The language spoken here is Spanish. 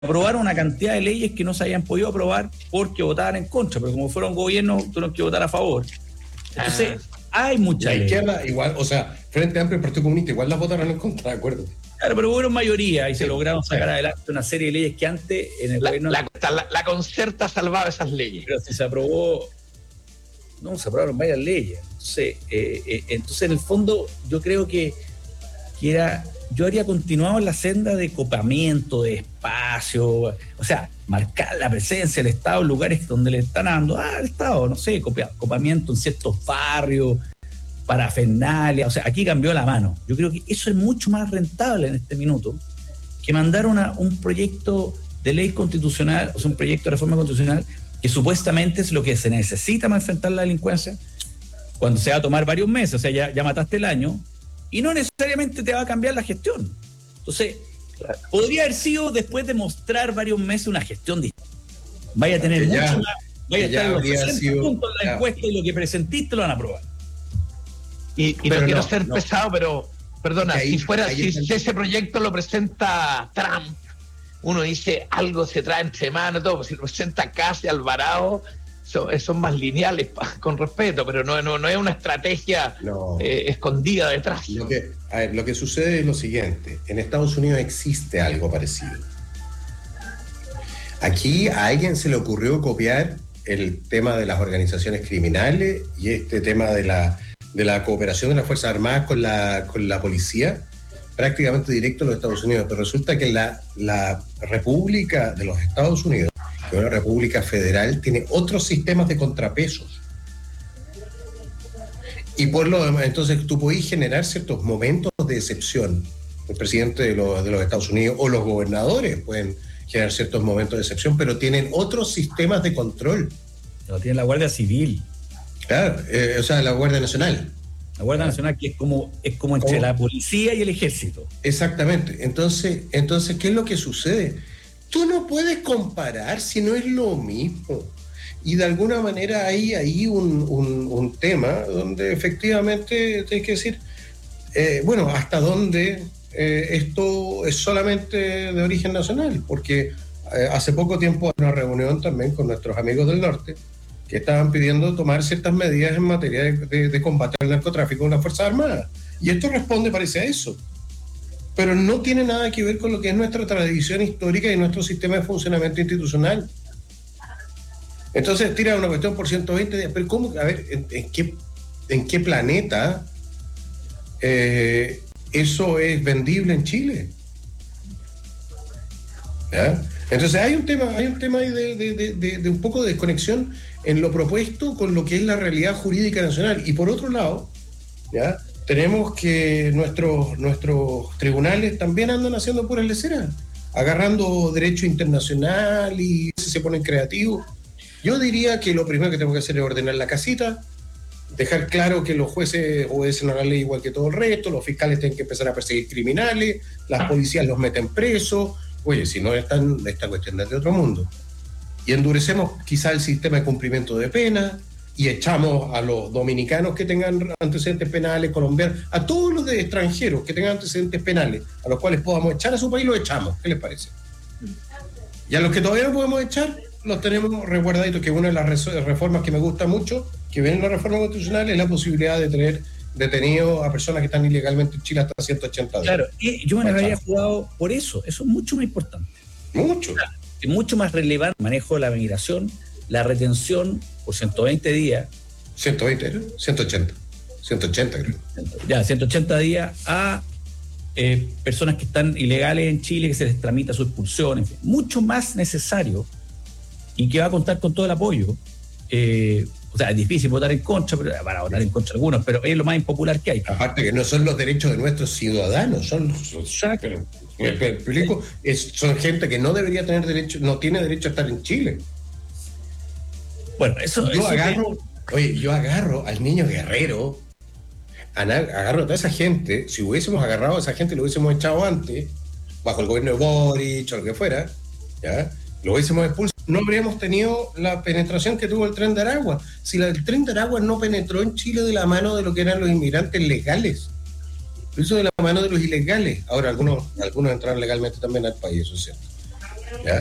aprobaron una cantidad de leyes que no se habían podido aprobar porque votaban en contra, pero como fueron gobiernos, tuvieron que votar a favor. Entonces, hay mucha ley. La izquierda igual, o sea, Frente Amplio y el Partido Comunista igual las votaron en contra, de acuerdo. Claro, pero hubo mayoría y se lograron sacar adelante una serie de leyes que antes en el gobierno... La Concerta salvaba esas leyes. Pero si se aprobó... No, se aprobaron varias leyes. Entonces, en el fondo, yo creo que yo habría continuado en la senda de copamiento, de espacio, o sea, marcar la presencia del Estado en lugares donde le están dando, el Estado, no sé, copamiento en ciertos barrios, parafernalia, o sea, aquí cambió la mano. Yo creo que eso es mucho más rentable en este minuto que mandar un proyecto de ley constitucional, o sea, un proyecto de reforma constitucional que supuestamente es lo que se necesita para enfrentar la delincuencia, cuando se va a tomar varios meses, o sea, ya mataste el año, y no necesariamente te va a cambiar la gestión. Entonces, podría haber sido después de mostrar varios meses una gestión distinta. Vaya a tener mucho más, vaya a estar en los 60 puntos en la encuesta y lo que presentiste lo van a aprobar. Y no quiero ser pesado, pero perdona, si ese proyecto lo presenta Trump, uno dice algo se trae entre manos, todo, si lo presenta Casi, Alvarado, son más lineales, con respeto, pero no es una estrategia escondida detrás. Lo que sucede es lo siguiente: en Estados Unidos existe algo parecido. Aquí a alguien se le ocurrió copiar el tema de las organizaciones criminales y este tema de la cooperación de las Fuerzas Armadas con la policía, prácticamente directo a los Estados Unidos. Pero resulta que la República de los Estados Unidos, que es una república federal, tiene otros sistemas de contrapesos. Y por lo demás, entonces tú podés generar ciertos momentos de excepción. El presidente de los Estados Unidos o los gobernadores pueden generar ciertos momentos de excepción, pero tienen otros sistemas de control. No, tienen la Guardia Civil. Claro, o sea, la Guardia Nacional. La Guardia Nacional, que es como entre la policía y el ejército. Exactamente. Entonces, ¿qué es lo que sucede? Tú no puedes comparar si no es lo mismo. Y de alguna manera hay ahí un tema donde efectivamente tienes que decir, hasta dónde esto es solamente de origen nacional, porque hace poco tiempo una reunión también con nuestros amigos del norte que estaban pidiendo tomar ciertas medidas en materia de combate al narcotráfico en las Fuerzas Armadas. Y esto responde, parece, a eso. Pero no tiene nada que ver con lo que es nuestra tradición histórica y nuestro sistema de funcionamiento institucional. Entonces tira una cuestión por 120 días. Pero ¿cómo? A ver, ¿en qué planeta eso es vendible en Chile? ¿Ya? Entonces hay un tema ahí de un poco de desconexión en lo propuesto con lo que es la realidad jurídica nacional. Y por otro lado, ¿ya?, tenemos que nuestros tribunales también andan haciendo puras leceras, agarrando derecho internacional y se ponen creativos. Yo diría que lo primero que tenemos que hacer es ordenar la casita, dejar claro que los jueces obedecen a la ley igual que todo el resto, los fiscales tienen que empezar a perseguir criminales, las policías los meten presos. Oye, si no, esta cuestión es de otro mundo. Y endurecemos quizá el sistema de cumplimiento de pena y echamos a los dominicanos que tengan antecedentes penales, colombianos, a todos los de extranjeros que tengan antecedentes penales, a los cuales podamos echar a su país, los echamos. ¿Qué les parece? Y a los que todavía no podemos echar, los tenemos resguardaditos, que una de las reformas que me gusta mucho, que viene en la reforma constitucional, es la posibilidad de tener detenidos a personas que están ilegalmente en Chile hasta 180 días. Claro, y yo me habría jugado por eso es mucho más importante. Mucho. Es mucho más relevante el manejo de la migración, la retención por 120 días. 180 creo. Ya, 180 días a personas que están ilegales en Chile, que se les tramita su expulsión, en fin, mucho más necesario y que va a contar con todo el apoyo. O sea, es difícil votar en contra, pero para votar en contra algunos, pero es lo más impopular que hay. Aparte que no son los derechos de nuestros ciudadanos, son gente que no debería tener derecho, no tiene derecho a estar en Chile. Bueno, yo agarro al niño Guerrero, agarro a toda esa gente. Si hubiésemos agarrado a esa gente, lo hubiésemos echado antes, bajo el gobierno de Boric o lo que fuera, ¿ya?, lo hubiésemos expulsado, no habríamos tenido la penetración que tuvo el Tren de Aragua. Si el Tren de Aragua no penetró en Chile de la mano de lo que eran los inmigrantes legales, lo hizo de la mano de los ilegales. Ahora algunos entraron legalmente también al país, eso es cierto.